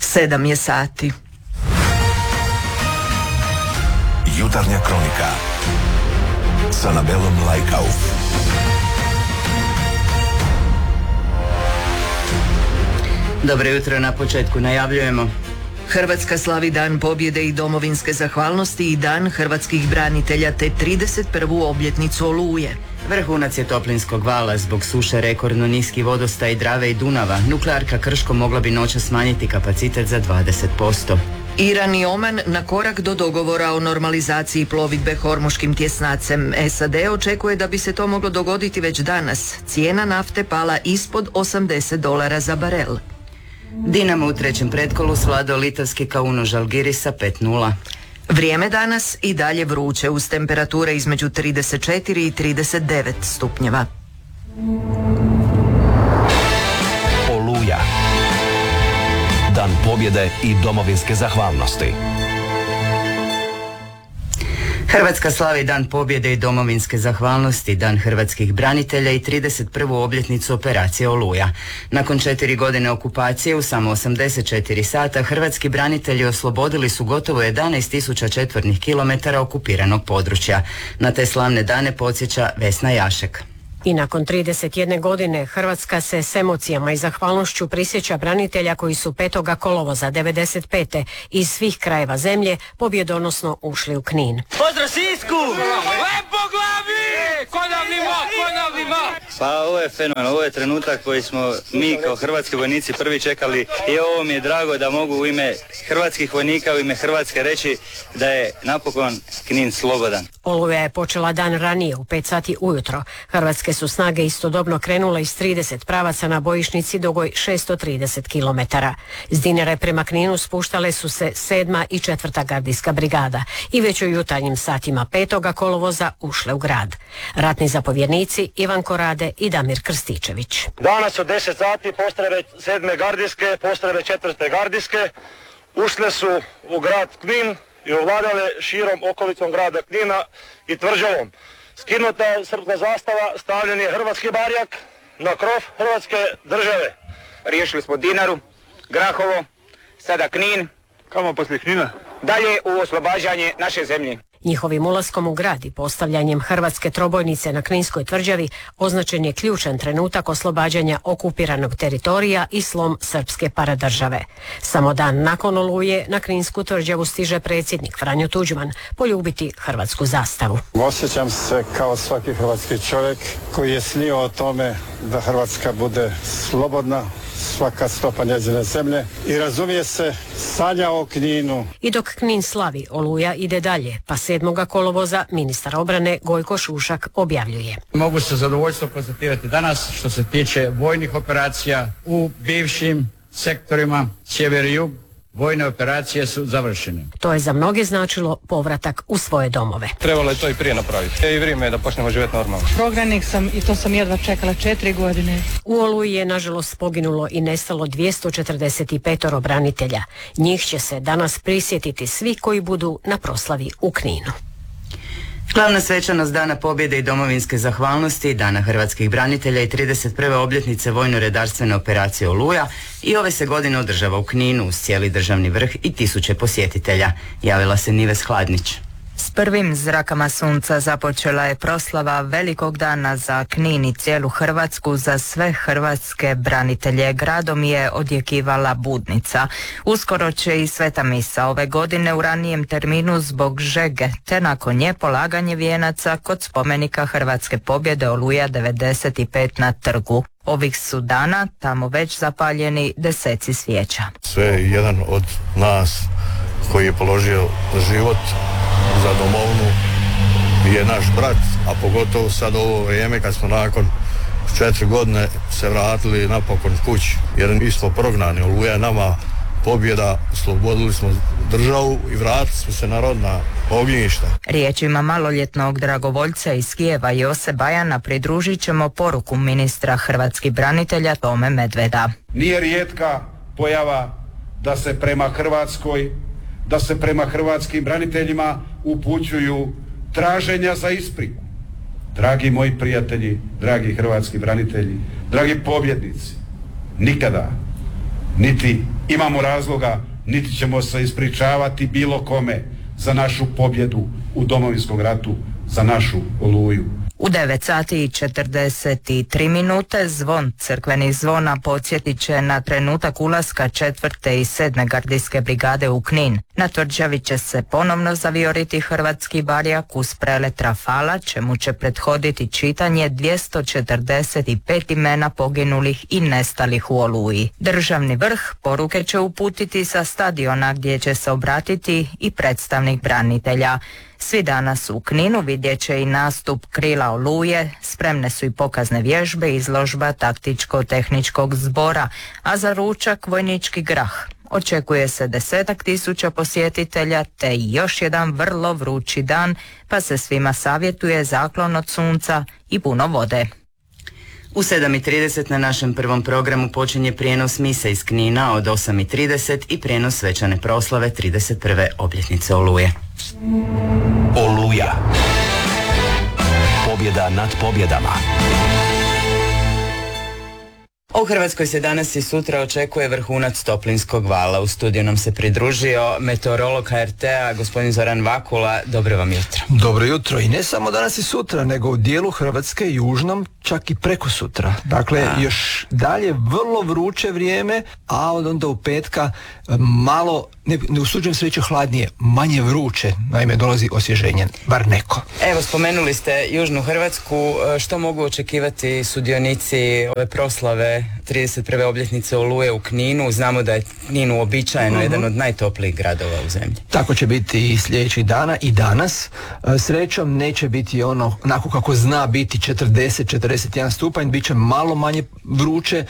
7 je sati. Jutarnja kronika s Anabelom Lajkauf. Dobro jutro, na početku najavljujemo. Hrvatska slavi Dan pobjede i domovinske zahvalnosti i Dan hrvatskih branitelja te 31. obljetnicu Oluje. Vrhunac je toplinskog vala. Zbog suše rekordno niski vodostaj Drave i Dunava. Nuklearka Krško mogla bi noćas smanjiti kapacitet za 20%. Iran i Oman na korak do dogovora o normalizaciji plovidbe hormuškim tjesnacem. SAD očekuje da bi se to moglo dogoditi već danas. Cijena nafte pala ispod $80 za barel. Dinamo u trećem pretkolu svladao litavski Kauno Žalgirisa 5-0. Vrijeme danas i dalje vruće uz temperature između 34 i 39 stupnjeva. Oluja. Dan pobjede i domovinske zahvalnosti. Hrvatska slavi Dan pobjede i domovinske zahvalnosti, Dan hrvatskih branitelja i 31. obljetnicu operacije Oluja. Nakon 4 godine okupacije u samo 84 sata hrvatski branitelji oslobodili su gotovo 11.000 četvornih kilometara okupiranog područja. Na te slavne dane podsjeća Vesna Jašek. I nakon 31 godine Hrvatska se s emocijama i zahvalnošću prisjeća branitelja koji su 5. kolovoza 95. iz svih krajeva zemlje pobjedonosno ušli u Knin. Pozdrav Sisku! Lepo glavi! Konavnima! Pa ovo je fenomen, ovo je trenutak koji smo mi kao hrvatski vojnici prvi čekali i ovo mi je drago da mogu u ime hrvatskih vojnika, u ime Hrvatske reći da je napokon Knin slobodan. Oluja je počela dan ranije u 5 sati ujutro. Hrvatske su snage istodobno krenule iz 30 pravaca na bojišnici dugoj 630 km. S Dinare prema Kninu spuštale su se 7. i 4. gardijska brigada i već u jutarnjim satima 5. kolovoza ušle u grad. Ratni zapovjednici Ivan Korade i Damir Krstičević. Danas od 10 sati postrojbe 7. gardijske, postrojbe 4. gardijske ušle su u grad Knin i ovladale širom okolicom grada Knina i tvrđavom. Skinuta je srpska zastava, stavljen je hrvatski barjak na krov Hrvatske države. Riješili smo Dinaru, Grahovo, sada Knin. Kamo poslije Knina? Dalje u oslobađanje naše zemlje. Njihovim ulaskom u grad i postavljanjem hrvatske trobojnice na Kninskoj tvrđavi označen je ključan trenutak oslobađanja okupiranog teritorija i slom srpske paradržave. Samo dan nakon Oluje na Kninsku tvrđavu stiže predsjednik Franjo Tuđman poljubiti hrvatsku zastavu. Osjećam se kao svaki hrvatski čovjek koji je snio o tome da Hrvatska bude slobodna, svaka stopa njezine zemlje i razumije se sanja o Kninu. I dok Knin slavi, Oluja ide dalje, pa 7. kolovoza ministar obrane Gojko Šušak objavljuje. Mogu se zadovoljstvo konstatirati danas što se tiče vojnih operacija u bivšim sektorima sjever i jug. Vojne operacije su završene. To je za mnoge značilo povratak u svoje domove. Trebalo je to i prije napraviti. I vrijeme je da počnemo živjeti normalno. Prognanik sam i to sam jedva čekala 4 godine. U Oluji je nažalost poginulo i nestalo 245 branitelja. Njih će se danas prisjetiti svi koji budu na proslavi u Kninu. Glavna svečanost Dana pobjede i domovinske zahvalnosti, Dana hrvatskih branitelja i 31. obljetnice vojno-redarstvene operacije Oluja i ove se godine održava u Kninu uz cijeli državni vrh i tisuće posjetitelja. Javila se Nives Hladnić. S prvim zrakama sunca započela je proslava velikog dana za Knin i cijelu Hrvatsku, za sve hrvatske branitelje. Gradom je odjekivala budnica. Uskoro će i sveta misa ove godine u ranijem terminu zbog žege, te nakon nje polaganje vijenaca kod spomenika Hrvatske pobjede Oluja 95 na trgu. Ovih su dana tamo već zapaljeni deseci svijeća. Sve jedan od nas koji je položio život za domovinu je naš brat, a pogotovo sad ovo vrijeme kad smo nakon 4 godine se vratili napokon kući, jer mi smo prognani. Oluja je nama pobjeda, oslobodili smo državu i vratili smo se na rodna ognjišta. Riječima maloljetnog dragovoljca iz Kijeva Jose Bajana pridružit ćemo poruku ministra hrvatskih branitelja Tome Medveda. Nije rijetka pojava da se prema Hrvatskoj, da se prema hrvatskim braniteljima upućuju traženja za ispriku. Dragi moji prijatelji, dragi hrvatski branitelji, dragi pobjednici, nikada, niti imamo razloga, niti ćemo se ispričavati bilo kome za našu pobjedu u Domovinskom ratu, za našu Oluju. U 9 sati i 43 minute zvon crkvenih zvona podsjetit će na trenutak ulaska 4. i 7. gardijske brigade u Knin. Na tvrđavi će se ponovno zavioriti hrvatski barjak uz prelet Rafala, čemu će prethoditi čitanje 245 imena poginulih i nestalih u Oluji. Državni vrh poruke će uputiti sa stadiona gdje će se obratiti i predstavnik branitelja. Svi danas u Kninu vidjet će i nastup Krila Oluje, spremne su i pokazne vježbe, izložba taktičko-tehničkog zbora, a za ručak vojnički grah. Očekuje se 10.000 posjetitelja te još jedan vrlo vrući dan, pa se svima savjetuje zaklon od sunca i puno vode. U 7.30 na našem prvom programu počinje prijenos mise iz Knina od 8.30 i prijenos svečane proslave 31. obljetnice Oluje. Oluja. Pobjeda nad pobjedama. U Hrvatskoj se danas i sutra očekuje vrhunac toplinskog vala. U studiju nam se pridružio meteorolog HRT-a, gospodin Zoran Vakula. Dobro vam jutro. Dobro jutro. I ne samo danas i sutra, nego u dijelu Hrvatske, južnom, čak i preko sutra. Dakle, još dalje vrlo vruće vrijeme, a od onda u petka malo, ne usuđujem se reći hladnije, manje vruće. Naime, dolazi osvježenje, bar neko. Evo, spomenuli ste južnu Hrvatsku. Što mogu očekivati sudionici ove proslave 31. obljetnice Oluje u Kninu? Znamo da je Knin uobičajeno jedan od najtoplijih gradova u zemlji. Tako će biti i sljedećih dana i danas. Srećom neće biti onako kako zna biti 40-41 stupanj, bit će malo manje vruće,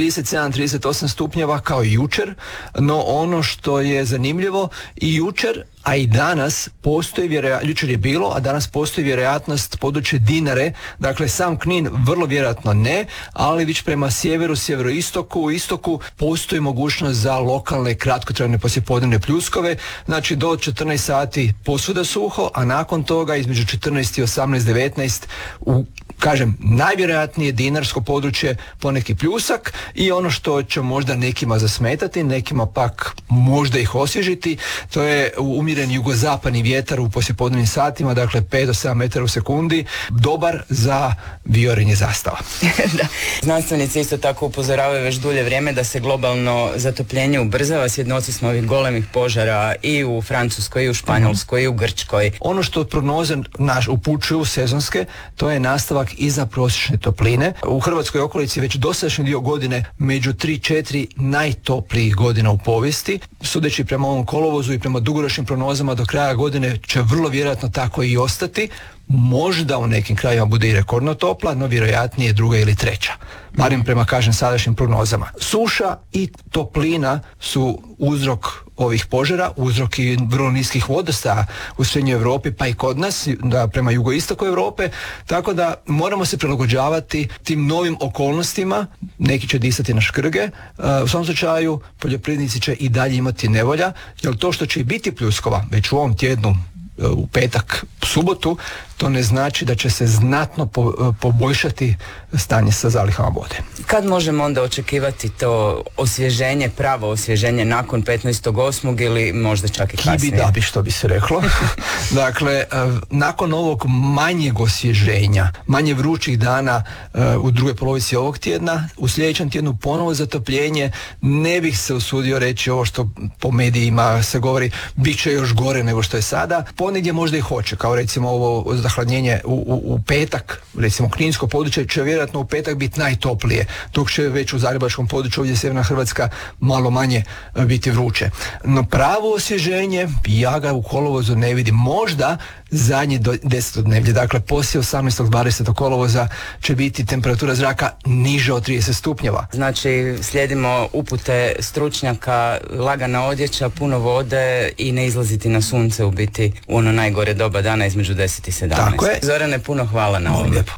37-38 stupnjeva kao i jučer, no ono što je zanimljivo i jučer, a i danas postoji jučer je bilo, a danas postoji vjerojatnost područje Dinare, dakle sam Knin vrlo vjerojatno ne, ali već prema sjeveru, sjeveroistoku, istoku postoji mogućnost za lokalne kratkotrajne poslijepodnevne pljuskove, znači do 14 sati posvuda suho, a nakon toga između 14 i 18-19 u najvjerojatnije dinarsko područje poneki pljusak i ono što će možda nekima zasmetati, nekima pak možda ih osvježiti, to je umjeren jugozapadni vjetar u poslijepodnevnim satima, dakle 5 do 7 metara u sekundi, dobar za viorenje zastava. Da. Znanstvenici isto tako upozoravaju već dulje vrijeme da se globalno zatopljenje ubrzava. Svjedoci smo ovih golemih požara i u Francuskoj, i u Španjolskoj, i u Grčkoj. Ono što prognoze upućuju sezonske, to je nastavak iza prosječne topline. U Hrvatskoj okolici već dosadašnji dio godine među 3-4 najtoplijih godina u povijesti. Sudeći prema ovom kolovozu i prema dugoročnim prognozama do kraja godine će vrlo vjerojatno tako i ostati. Možda u nekim krajima bude i rekordno topla, no vjerojatnije druga ili treća. Barem prema sadašnjim prognozama. Suša i toplina su uzrok ovih požara, uzrok i vrlo niskih vodostaja u srednjoj Europi pa i kod nas, prema jugoistoku Europe, tako da moramo se prilagođavati tim novim okolnostima, neki će disati na škrge, u svom slučaju poljoprivrednici će i dalje imati nevolja, jer to što će i biti pljuskova već u ovom tjednu, u petak, subotu, to ne znači da će se znatno poboljšati stanje sa zalihama vode. Kad možemo onda očekivati to osvježenje, pravo osvježenje nakon 15.8. ili možda čak i kasnije? Kibi-dabi, što bi se reklo. Dakle, nakon ovog manjeg osvježenja, manje vrućih dana u drugoj polovici ovog tjedna, u sljedećem tjednu ponovo zatopljenje, ne bih se usudio reći ovo što po medijima se govori, bit će još gore nego što je sada. Ponegdje možda i hoće, kao recimo ovo zahladnjenje u petak, recimo kninsko područje će vjerojatno u petak biti najtoplije, dok će već u zagrebačkom području ovdje sjeverna Hrvatska malo manje biti vruće. No pravo osvježenje, ja ga u kolovozu ne vidim, možda zadnji 10-dnevlje, dakle poslije 18. 20. kolovoza će biti temperatura zraka niža od 30 stupnjeva. Znači slijedimo upute stručnjaka, lagana odjeća, puno vode i ne izlaziti na sunce u biti u ono najgore doba dana između 10 i 17. Tako je. Zorane, puno hvala na ovom. Lijepo.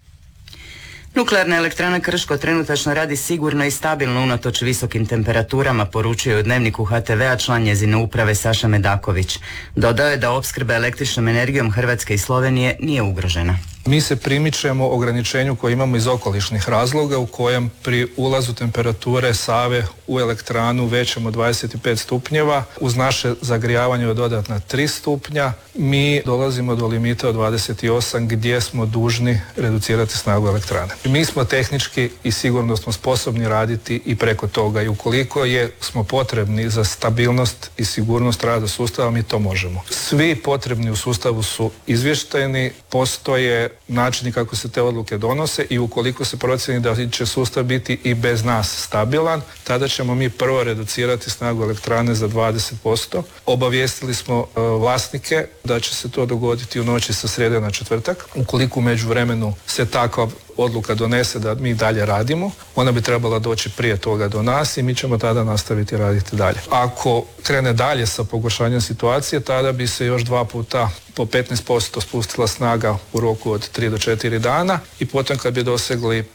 Nuklearna elektrana Krško trenutačno radi sigurno i stabilno unatoč visokim temperaturama, poručuje u Dnevniku HTV-a član njezine uprave Saša Medaković. Dodao je da opskrba električnom energijom Hrvatske i Slovenije nije ugrožena. Mi se primičemo ograničenju koje imamo iz okolišnih razloga u kojem pri ulazu temperature Save u elektranu većem od 25 stupnjeva uz naše zagrijavanje od dodatna 3 stupnja mi dolazimo do limita od 28 gdje smo dužni reducirati snagu elektrane. Mi smo tehnički i sigurno smo sposobni raditi i preko toga i ukoliko smo potrebni za stabilnost i sigurnost rada sustava mi to možemo. Svi potrebni u sustavu su izvještajni, postoje načini kako se te odluke donose i ukoliko se procijeni da će sustav biti i bez nas stabilan, tada ćemo mi prvo reducirati snagu elektrane za 20%. Obavijestili smo vlasnike da će se to dogoditi u noći sa srijede na četvrtak. Ukoliko u međuvremenu se takva odluka donese da mi dalje radimo, ona bi trebala doći prije toga do nas i mi ćemo tada nastaviti raditi dalje. Ako krene dalje sa pogoršanjem situacije, tada bi se još 2 puta po 15% spustila snaga u roku od 3 do 4 dana i potom kad bi dosegli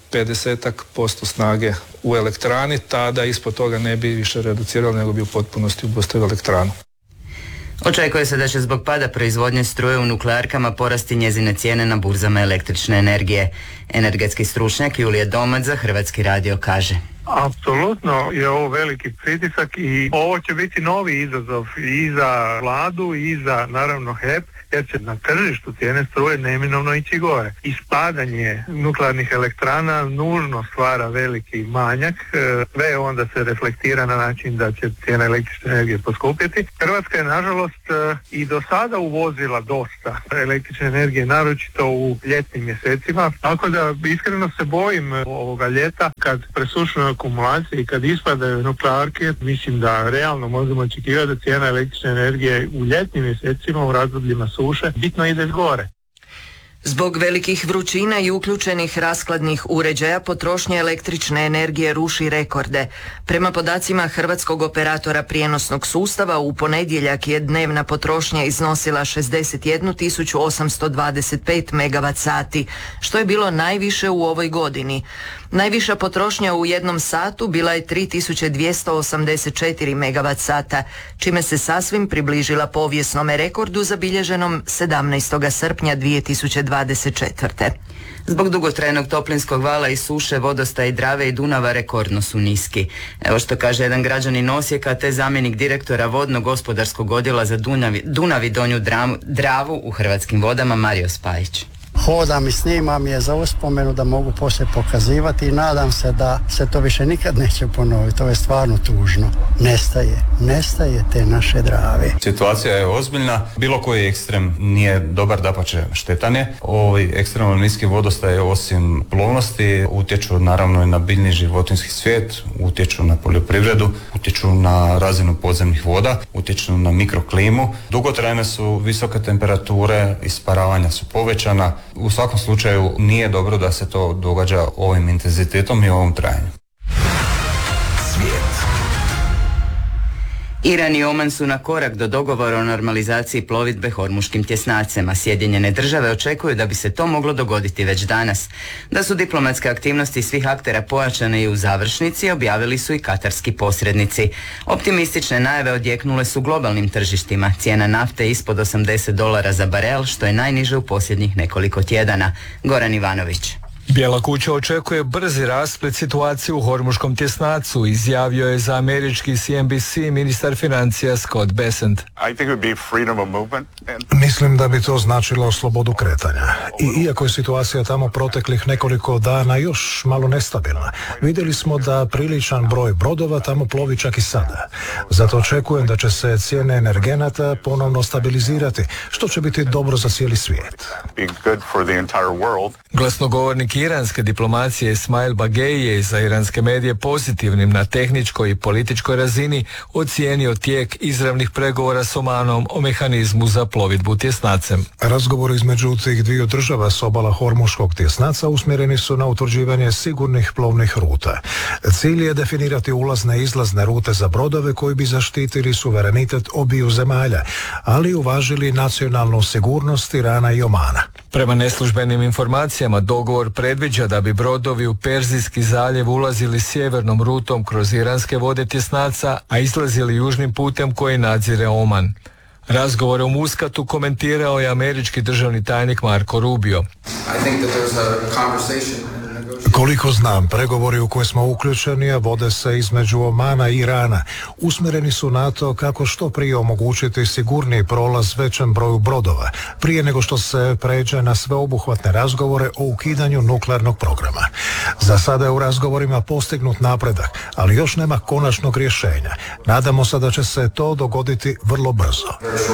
50% snage u elektrani, tada ispod toga ne bi više reducirali nego bi u potpunosti obustavili elektranu. Očekuje se da će zbog pada proizvodnje struje u nuklearkama porasti njezine cijene na burzama električne energije. Energetski stručnjak Julije Domac za Hrvatski radio kaže: Apsolutno je ovo veliki pritisak i ovo će biti novi izazov i za vladu i za naravno HEP, jer će na tržištu cijene struje neminovno ići gore. Ispadanje nuklearnih elektrana nužno stvara veliki manjak, sve onda se reflektira na način da će cijena električne energije poskupjeti. Hrvatska je nažalost i do sada uvozila dosta električne energije, naročito u ljetnim mjesecima, tako da iskreno se bojim ovoga ljeta kad presušeno akumulacije i kad ispadaju nuklearke, mislim da realno možemo očekivati da cijena električne energije u ljetnim mjesecima u razdobljima suše bitno ide gore. Zbog velikih vrućina i uključenih rashladnih uređaja potrošnja električne energije ruši rekorde. Prema podacima Hrvatskog operatora prijenosnog sustava u ponedjeljak je dnevna potrošnja iznosila 61.825 MWh, što je bilo najviše u ovoj godini. Najviša potrošnja u jednom satu bila je 3.284 MWh, čime se sasvim približila povijesnome rekordu zabilježenom 17. srpnja 2024. Zbog dugotrajnog toplinskog vala i suše vodostaji Drave i Dunava rekordno su niski. Evo što kaže jedan građanin Osijeka te zamjenik direktora vodno-gospodarskog odjela za Dunav i Donju Dravu u Hrvatskim vodama Mario Spajić. Hodam i snimam je za uspomenu da mogu poslije pokazivati i nadam se da se to više nikad neće ponoviti. To je stvarno tužno. Nestaje te naše Drave. Situacija je ozbiljna. Bilo koji ekstrem nije dobar, dapače štetan je. Ovi ekstremno niski vodostaje osim plovnosti utječu naravno i na biljni životinjski svijet, utječu na poljoprivredu, utječu na razinu podzemnih voda, utječu na mikroklimu. Dugotrajne su visoke temperature, isparavanja su povećana. U svakom slučaju nije dobro da se to događa ovim intenzitetom i ovom trajanju. Iran i Oman su na korak do dogovora o normalizaciji plovidbe Hormuškim tjesnacem, a Sjedinjene Države očekuju da bi se to moglo dogoditi već danas. Da su diplomatske aktivnosti svih aktera pojačane i u završnici, objavili su i katarski posrednici. Optimistične najave odjeknule su globalnim tržištima. Cijena nafte ispod $80 za barel, što je najniže u posljednjih nekoliko tjedana. Goran Ivanović. Bijela kuća očekuje brzi rasplet situacije u Hormuškom tjesnacu, izjavio je za američki CNBC ministar financija Scott Bessent. Mislim da bi to značilo slobodu kretanja. I iako je situacija tamo proteklih nekoliko dana još malo nestabilna, vidjeli smo da priličan broj brodova tamo plovi čak i sada. Zato očekujem da će se cijene energenata ponovno stabilizirati, što će biti dobro za cijeli svijet. Glasnogovornik iranske diplomacije Ismail Bagej je za iranske medije pozitivnim na tehničkoj i političkoj razini ocijenio tijek izravnih pregovora s Omanom o mehanizmu za plovidbu tjesnacem. Razgovori između tih dviju država s obala Hormuškog tjesnaca usmjereni su na utvrđivanje sigurnih plovnih ruta. Cilj je definirati ulazne i izlazne rute za brodove koji bi zaštitili suverenitet obiju zemalja, ali uvažili nacionalnu sigurnost Irana i Omana. Prema neslužbenim informacijama dogovor predviđa da bi brodovi u Perzijski zaljev ulazili sjevernom rutom kroz iranske vode tjesnaca, a izlazili južnim putem koji nadzire Oman. Razgovore u Muskatu komentirao je američki državni tajnik Marco Rubio. Koliko znam, pregovori u koje smo uključeni vode se između Omana i Irana. Usmjereni su na to kako što prije omogućiti sigurniji prolaz većem broju brodova, prije nego što se pređe na sveobuhvatne razgovore o ukidanju nuklearnog programa. Za sada je u razgovorima postignut napredak, ali još nema konačnog rješenja. Nadamo se da će se to dogoditi vrlo brzo.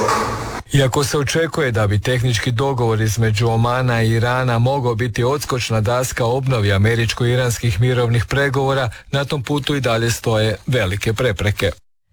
Iako se očekuje da bi tehnički dogovor između Omana i Irana mogao biti odskočna daska obnovi američko-iranskih mirovnih pregovora, na tom putu i dalje stoje velike prepreke.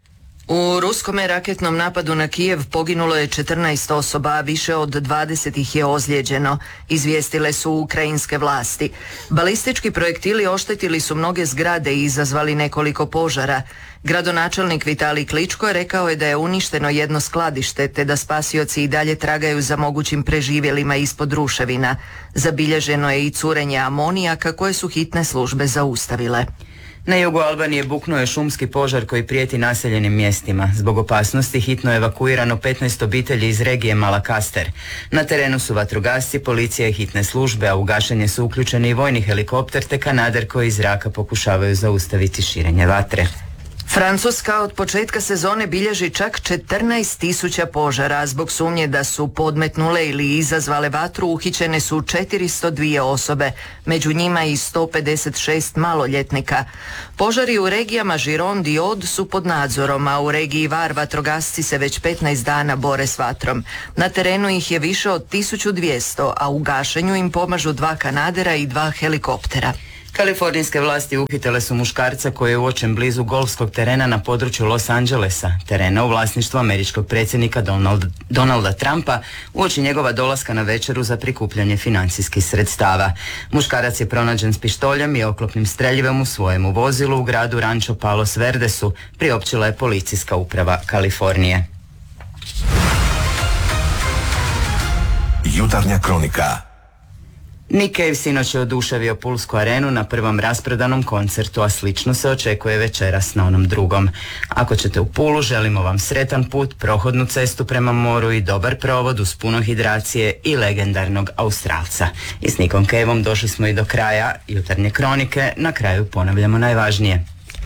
U ruskome raketnom napadu na Kijev poginulo je 14 osoba, a više od 20 ih je ozlijeđeno, izvijestile su ukrajinske vlasti. Balistički projektili oštetili su mnoge zgrade i izazvali nekoliko požara. Gradonačelnik Vitalij Kličko rekao je da je uništeno jedno skladište, te da spasioci i dalje tragaju za mogućim preživjelima ispod ruševina. Zabilježeno je i curenje amonijaka koje su hitne službe zaustavile. Na jugu Albanije buknuo je šumski požar koji prijeti naseljenim mjestima. Zbog opasnosti hitno je evakuirano 15 obitelji iz regije Malakaster. Na terenu su vatrogasci, policija i hitne službe, a u gašenje su uključeni i vojni helikopter te kanader koji iz zraka pokušavaju zaustaviti širenje vatre. Francuska od početka sezone bilježi čak 14.000 požara. Zbog sumnje da su podmetnule ili izazvale vatru uhićene su 402 osobe, među njima i 156 maloljetnika. Požari u regijama Gironde i Aude su pod nadzorom, a u regiji Var vatrogasci se već 15 dana bore s vatrom. Na terenu ih je više od 1200, a u gašenju im pomažu 2 kanadera i 2 helikoptera. Kalifornijske vlasti uhitile su muškarca koji je uočen blizu golfskog terena na području Los Angelesa, terena u vlasništvu američkog predsjednika Donalda Trumpa, uoči njegova dolaska na večeru za prikupljanje financijskih sredstava. Muškarac je pronađen s pištoljem i oklopnim streljivom u svojemu vozilu u gradu Rancho Palos Verdesu, priopćila je policijska uprava Kalifornije. Jutarnja kronika. Nick Cave sinoć je oduševio Pulsku arenu na prvom rasprodanom koncertu, a slično se očekuje večeras na onom drugom. Ako ćete u Pulu, želimo vam sretan put, prohodnu cestu prema moru i dobar provod uz puno hidracije i legendarnog Australca. I s Nickom Caveom došli smo i do kraja jutarnje kronike. Na kraju ponavljamo najvažnije.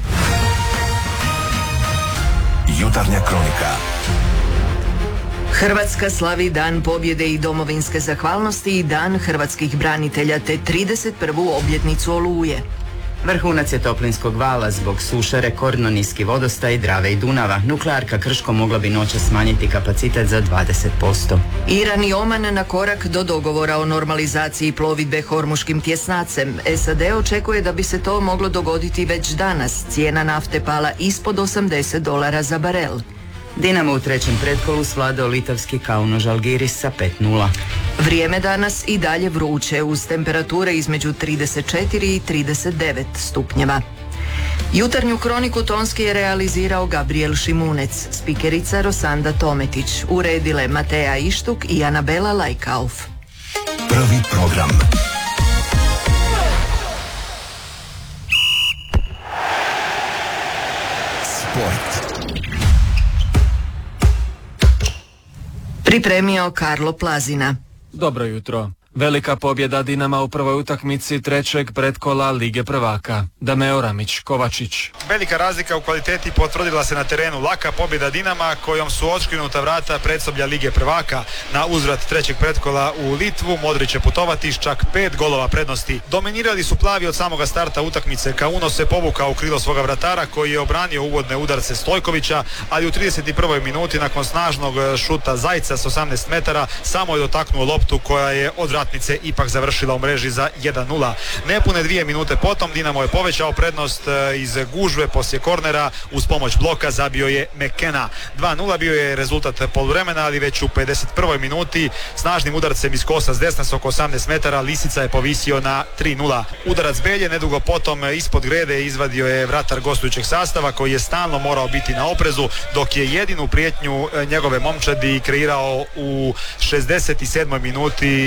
Jutarnja kronika. Hrvatska slavi Dan pobjede i domovinske zahvalnosti i Dan hrvatskih branitelja te 31. obljetnicu Oluje. Vrhunac je toplinskog vala zbog suše, rekordno niski vodostaj Drave i Dunava. Nuklearka Krško mogla bi noćas smanjiti kapacitet za 20%. Iran i Oman na korak do dogovora o normalizaciji plovidbe Hormuškim tjesnacem. SAD očekuje da bi se to moglo dogoditi već danas. Cijena nafte pala ispod $80 za barel. Dinamo u trećem pretkolu svladao litavski Kauno Žalgiris sa 5:0. Vrijeme danas i dalje vruće uz temperature između 34 i 39 stupnjeva. Jutarnju kroniku tonski je realizirao Gabriel Šimunec, spikerica Rosanda Tometić, uredile Mateja Ištuk i Anabela Lajkauf. Prvi program. Sport. Pripremio Karlo Plazina. Dobro jutro. Velika pobjeda Dinama u prvoj utakmici trećeg pretkola Lige prvaka. Dameo Ramić Kovačić. Velika razlika u kvaliteti potvrdila se na terenu. Laka pobjeda Dinama kojom su odškrinuta vrata predsoblja Lige prvaka. Na uzvrat trećeg pretkola u Litvu Modrić će putovati s čak 5 golova prednosti. Dominirali su plavi od samoga starta utakmice. Kauno se povukao u krilo svoga vratara koji je obranio uvodne udarce Stojkovića, ali u 31. minuti nakon snažnog šuta Zajca s 18 metara samo je dotaknuo loptu koja je od vratnice ipak završila u mreži za 1:0. Nepune 2 minute potom Dinamo je povećao prednost iz gužve poslije kornera, uz pomoć bloka zabio je McKenna. 2:0 bio je rezultat poluvremena, ali već u 51. minuti snažnim udarcem iz kosa s desna s oko 18 metara Lisica je povisio na 3:0. Udarac Belje nedugo potom ispod grede izvadio je vratar gostujućeg sastava koji je stalno morao biti na oprezu, dok je jedinu prijetnju njegove momčadi kreirao u 67. minuti Baldassare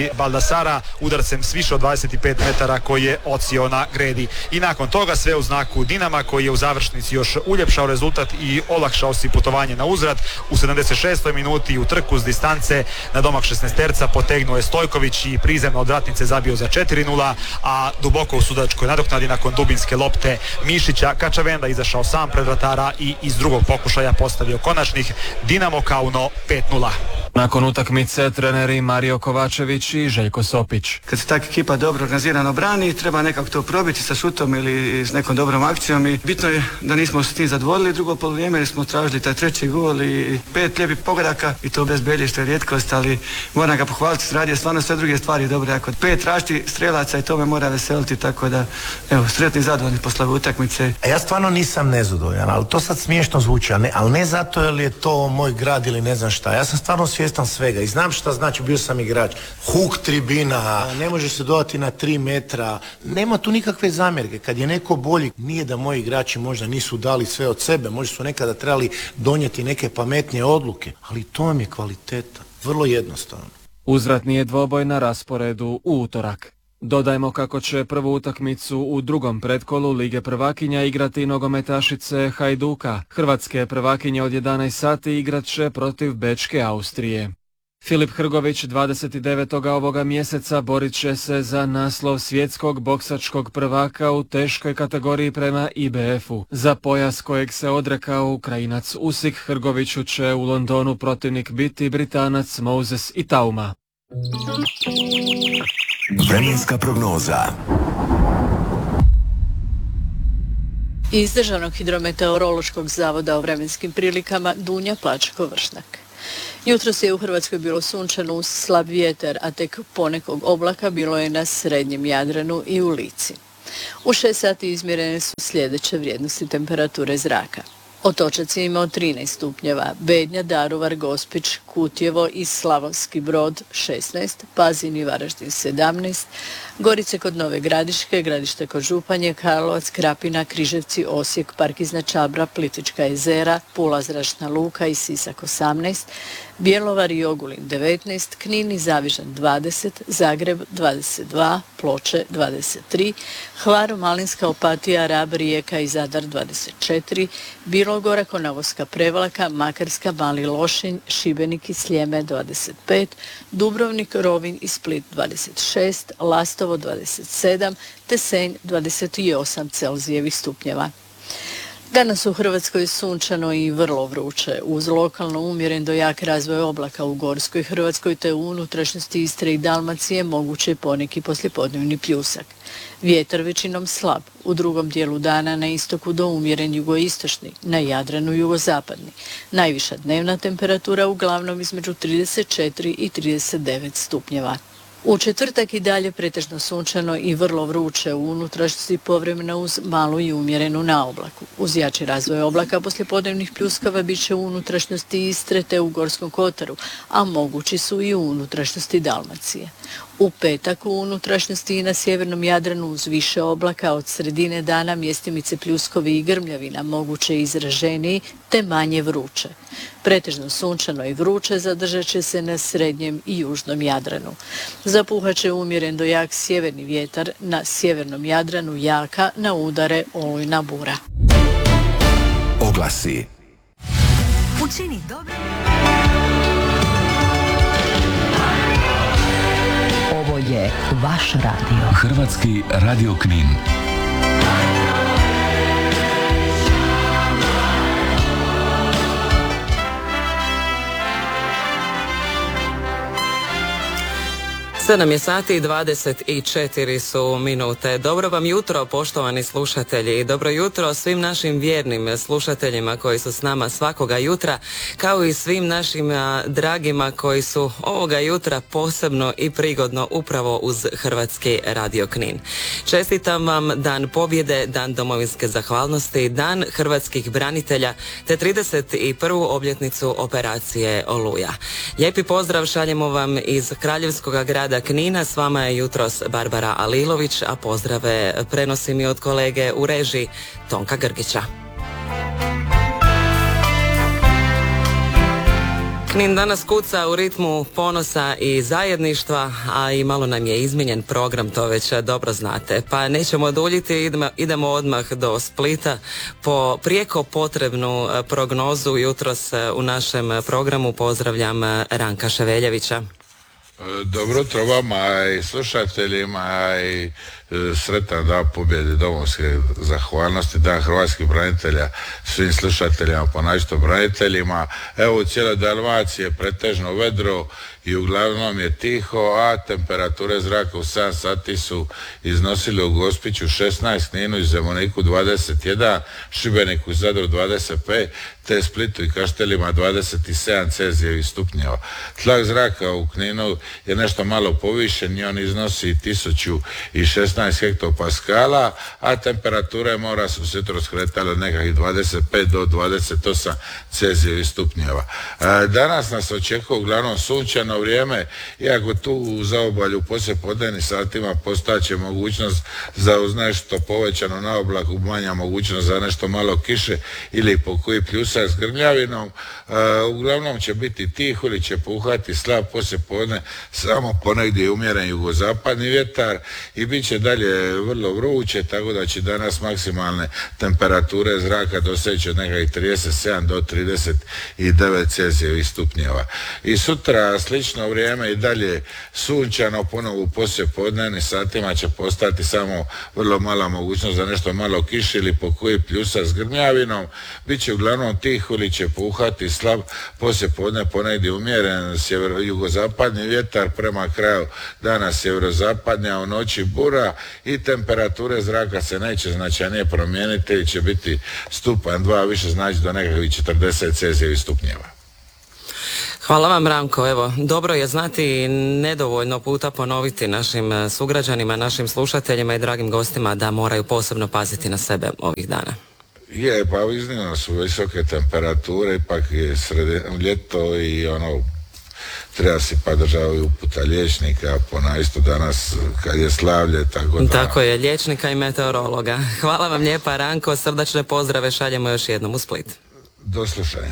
Sara udarcem s više od 25 metara koji je odsio na gredi. I nakon toga sve u znaku Dinama koji je u završnici još uljepšao rezultat i olakšao si putovanje na uzvrat. U 76. minuti u trku s distance na domak 16-terca potegnuo je Stojković i prizemno od vratnice zabio za 4-0, a duboko u sudačkoj nadoknadi nakon dubinske lopte Mišića Kačavenda izašao sam pred vratara i iz drugog pokušaja postavio konačnih Dinamo Kauno 5-0. Nakon utakmice treneri Mario Kovačević i Željko Sopić. Kad se tak ekipa dobro organizirano brani, treba nekako to probiti sa šutom ili s nekom dobrom akcijom i bitno je da nismo s tim zadovoljili drugo polovrijeme jer smo tražili taj treći gol i 5 lijepih pogodaka i to bez Belje što je rijetkost, ali moram ga pohvaliti, radio stvarno sve druge stvari dobre. Ako 5 tražiti strelaca i to me mora veseliti, tako da evo, sretni i zadovoljni posle utakmice. Ja stvarno nisam nezadovoljan, ali to sad smiješno zvuči, ali ne zato jer je to moj grad ili ne znam šta. Ja sam stvarno svjestan svega i znam šta znači, bio sam igrač. Huk tribina, ne može se dodati na 3 metra, nema tu nikakve zamjerke. Kad je neko bolji, nije da moji igrači možda nisu dali sve od sebe, možda su nekada trebali donijeti neke pametnije odluke, ali to vam je kvaliteta, vrlo jednostavno. Uzvratni je dvoboj na rasporedu u utorak. Dodajmo kako će prvu utakmicu u drugom pretkolu Lige prvakinja igrati nogometašice Hajduka. Hrvatske prvakinje od 11 sati igrat će protiv Bečke Austrije. Filip Hrgović 29. ovoga mjeseca borit će se za naslov svjetskog boksačkog prvaka u teškoj kategoriji prema IBF-u. Za pojas kojeg se odrekao Ukrajinac Usik, Hrgoviću će u Londonu protivnik biti Britanac Moses Itauma. Vremenska prognoza. Iz Državnog hidrometeorološkog zavoda o vremenskim prilikama Dunja Plačko-Vršnak. Jutros je u Hrvatskoj bilo sunčano uz slab vjetar, a tek ponekog oblaka bilo je na srednjem Jadranu i u Lici. U 6 sati izmjerene su sljedeće vrijednosti temperature zraka. Otočac je imao 13 stupnjeva, Bednja, Daruvar, Gospić, Kutjevo i Slavonski Brod 16, Pazin i Varaždin 17, Gorice kod Nove Gradiške, Gradište kod Županje, Karlovac, Krapina, Križevci, Osijek, Park iznad Čabra, Plitvička jezera, Pula, Zračna luka i Sisak 18, Bjelovar i Ogulin 19, Knin i Zavižan 20, Zagreb 22, Ploče 23, Hvar, Malinska, Opatija, Rab, Rijeka i Zadar 24, Bilogora, Konavoska Prevlaka, Makarska, Mali Lošinj, Šibenik i Sljeme 25, Dubrovnik, Rovinj i Split 26, Lastovo 27, te Senj 28 Celzijevih stupnjeva. Danas u Hrvatskoj sunčano i vrlo vruće, uz lokalno umjeren do jak razvoj oblaka u Gorskoj Hrvatskoj te u unutrašnjosti Istre i Dalmacije moguće poneki poslijepodnevni pljusak. Vjetar većinom slab, u drugom dijelu dana na istoku do umjeren jugoistočni, na Jadranu jugozapadni. Najviša dnevna temperatura uglavnom između 34 i 39 stupnjeva. U četvrtak i dalje pretežno sunčano i vrlo vruće, u unutrašnjosti povremeno uz malu i umjerenu naoblaku. Uz jači razvoj oblaka poslijepodnevnih pljuskava bit će u unutrašnjosti Istre te u Gorskom kotaru, a mogući su i u unutrašnjosti Dalmacije. U petak u unutrašnjosti i na sjevernom Jadranu uz više oblaka od sredine dana mjestimice pljuskovi i grmljavina moguće izraženiji te manje vruće. Pretežno sunčano i vruće zadržat će se na srednjem i južnom Jadranu. Zapuhat će umjeren do jak sjeverni vjetar, na sjevernom Jadranu jaka, na udare olujna bura. Oglasi. Učini dobro. Ovo je vaš radio. Hrvatski radio Knin. Sedam je sati i 24 su minute. Dobro vam jutro, poštovani slušatelji, i dobro jutro svim našim vjernim slušateljima koji su s nama svakoga jutra, kao i svim našim dragima koji su ovoga jutra posebno i prigodno upravo uz Hrvatski radio Knin. Čestitam vam Dan pobjede, Dan domovinske zahvalnosti, Dan hrvatskih branitelja te 31. obljetnicu operacije Oluja. Lijepi pozdrav šaljemo vam iz kraljevskog grada Knina. S vama je jutros Barbara Alilović, a pozdrave prenosim i od kolege u režiji Tonka Grgića. Knin danas kuca u ritmu ponosa i zajedništva, a i malo nam je izmijenjen program, to već dobro znate. Pa nećemo duljiti, idemo odmah do Splita po prijeko potrebnu prognozu. Jutros u našem programu pozdravljam Ranka Ševeljevića. Dobro jutro vama i slušateljima i sretan dan pobjede domovske zahvalnosti, dan hrvatskih branitelja svim slušateljima, ponašto braniteljima. Evo u cijeloj Dalmaciji je pretežno vedro i uglavnom je tiho, a temperature zraka u 7 sati su iznosile u Gospiću 16, Kninu i Zemuniku 21, Šibeniku i Zadru 25, te Splitu i Kaštelima 27 celzijevih stupnjeva. Tlak zraka u Kninu je nešto malo povišen i on iznosi 1016 hektopaskala, a temperature mora su se jutros kretale od nekakvih 25 do 28 celzijevih stupnjeva. Danas nas očekuje uglavnom sunčano vrijeme, iako tu u zaobalju poslije podnevnim satima postaće mogućnost za uz nešto povećano na oblaku, manja mogućnost za nešto malo kiše ili po koji pljusak s grmljavinom. Uglavnom će biti tiho ili će puhati slab poslije podne, samo ponegdje umjeren jugozapadni vjetar i bit će dalje vrlo vruće, tako da će danas maksimalne temperature zraka doseći od nekakvih 37 do 39 celzijevih stupnjeva. I sutra slično vrijeme i dalje sunčano, ponovo u poslijepodnevnim satima će postati samo vrlo mala mogućnost za nešto malo kiše ili po koji pljusak s grmljavinom. Biće uglavnom tiho ili će puhati slab poslijepodne, ponegdje umjeren jugozapadni vjetar, prema kraju dana sjeverozapadnja, a u noći bura i temperature zraka se neće značajnije promijeniti ili će biti stupanj 2 više, znači do nekakvih 40 celzijevih stupnjeva. Hvala vam, Ranko. Evo, dobro je znati i nedovoljno puta ponoviti našim sugrađanima, našim slušateljima i dragim gostima da moraju posebno paziti na sebe ovih dana. Je, pa iznimno su visoke temperature, ipak je ljeto i treba si pa državaju uputa liječnika, isto danas kad je slavlje, tako da... Tako je, liječnika i meteorologa. Hvala vam lijepa, Ranko, srdačne pozdrave šaljemo još jednom u Split. Do slušanja.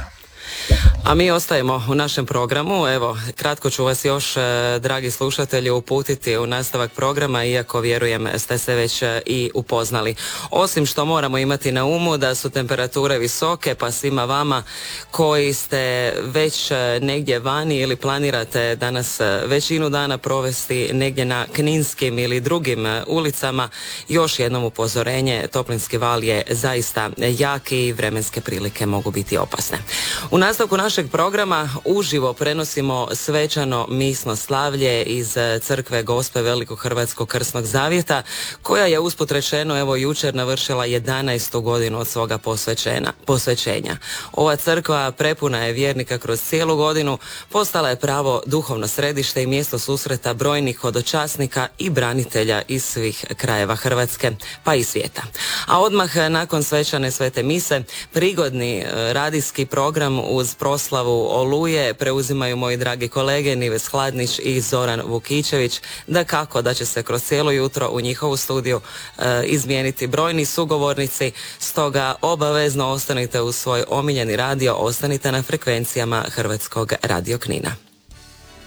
A mi ostajemo u našem programu. Evo, kratko ću vas još, dragi slušatelji, uputiti u nastavak programa, iako vjerujem ste se već i upoznali. Osim što moramo imati na umu da su temperature visoke, pa svima vama koji ste već negdje vani ili planirate danas većinu dana provesti negdje na kninskim ili drugim ulicama, još jednom upozorenje, toplinski val je zaista jaki i vremenske prilike mogu biti opasne. U nastavku našeg programa uživo prenosimo svečano misno slavlje iz crkve Gospe Velikog Hrvatskog Krsnog zavjeta, koja je usput rečeno evo jučer navršila 11. godinu od svoga posvećenja. Ova crkva prepuna je vjernika kroz cijelu godinu, postala je pravo duhovno središte i mjesto susreta brojnih hodočasnika i branitelja iz svih krajeva Hrvatske pa i svijeta. A odmah nakon svečane svete mise prigodni radijski program uz proslavu Oluje preuzimaju moji dragi kolege Nives Hladnić i Zoran Vukičević. Dakako da će se kroz cijelo jutro u njihovu studiju izmijeniti brojni sugovornici, stoga obavezno ostanite uz svoj omiljeni radio, ostanite na frekvencijama Hrvatskog radio Knina.